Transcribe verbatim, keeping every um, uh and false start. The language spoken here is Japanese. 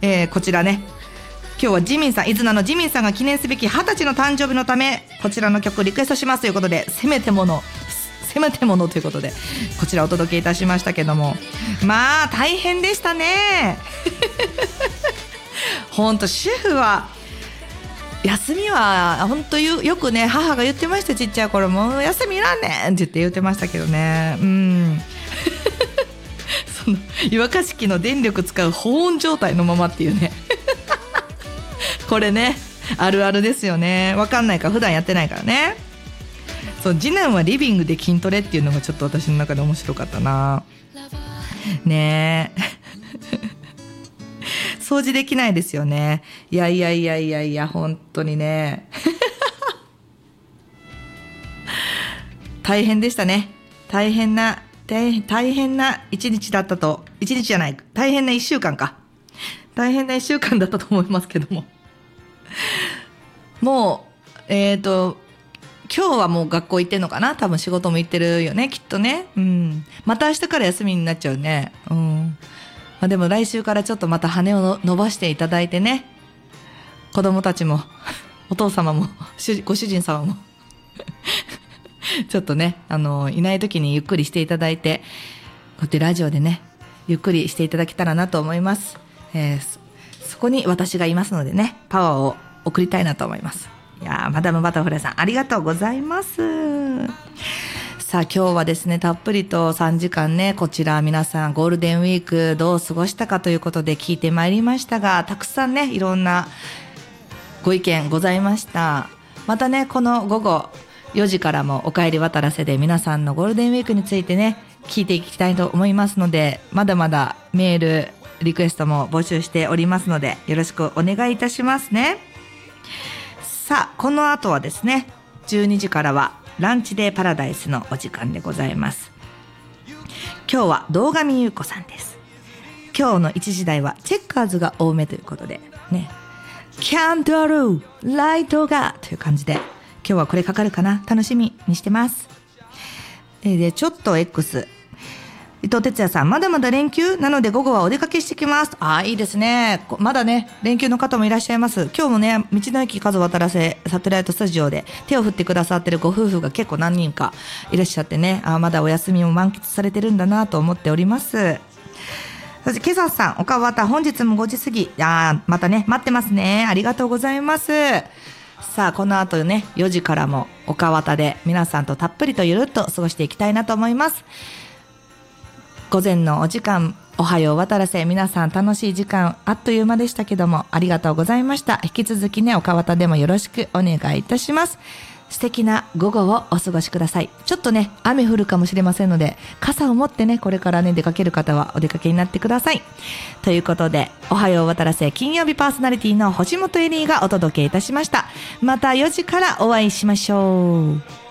えー、こちらね、今日はジミンさん、伊豆名のジミンさんが記念すべきはたちの誕生日のためこちらの曲リクエストしますということで、せめてものせめてものということでこちらお届けいたしましたけども、まあ大変でしたねほんと主婦は休みは本当よくね、母が言ってました。ちっちゃい頃もう休みいらんねんって言って言ってましたけどね。うんその湯沸かし器の電力使う保温状態のままっていうねこれねあるあるですよね。分かんないから普段やってないからね。そう、次男はリビングで筋トレっていうのがちょっと私の中で面白かったなねえ掃除できないですよね。いやいやいやいやいや本当にね大変でしたね。大変な大, 大変な一日だったと、一日じゃない大変な一週間か大変な一週間だったと思いますけどももうえっ、ー、と今日はもう学校行ってんのかな、多分仕事も行ってるよねきっとね。うん、また明日から休みになっちゃうね。うん、まあ、でも来週からちょっとまた羽を伸ばしていただいてね、子供たちもお父様もご主人様もちょっとね、あのいない時にゆっくりしていただいて、こうやってラジオでねゆっくりしていただけたらなと思います。えー、そ, そこに私がいますのでね、パワーを送りたいなと思います。いやー、マダムバタフライさんありがとうございます。さあ今日はですね、たっぷりとさんじかんね、こちら皆さんゴールデンウィークどう過ごしたかということで聞いてまいりましたが、たくさんねいろんなご意見ございました。またねこの午後よじからもおかえり渡らせで皆さんのゴールデンウィークについてね聞いていきたいと思いますので、まだまだメールリクエストも募集しておりますのでよろしくお願いいたしますね。さあこの後はですね、じゅうにじからはランチデーパラダイスのお時間でございます。今日は堂上優子さんです。今日のいちじ台はチェッカーズが多めということでね、キャンドルライトがという感じで今日はこれかかるかな、楽しみにしてます。で, でちょっと X 伊藤哲也さん、まだまだ連休なので午後はお出かけしてきます。ああいいですね。まだね連休の方もいらっしゃいます。今日もね道の駅数渡らせサテライトスタジオで手を振ってくださってるご夫婦が結構何人かいらっしゃってね、あまだお休みも満喫されてるんだなと思っております。そしてケザさん、岡渡本日もごじ過ぎ、あまたね待ってますね。ありがとうございます。さあこの後ねよじからも岡渡で皆さんとたっぷりとゆるっと過ごしていきたいなと思います。午前のお時間おはよう渡らせ、皆さん楽しい時間あっという間でしたけどもありがとうございました。引き続きね岡渡でもよろしくお願いいたします。素敵な午後をお過ごしください。ちょっとね雨降るかもしれませんので傘を持ってねこれからね出かける方はお出かけになってください。ということでおはよう渡らせ金曜日パーソナリティの星本エリーがお届けいたしました。またよじからお会いしましょう。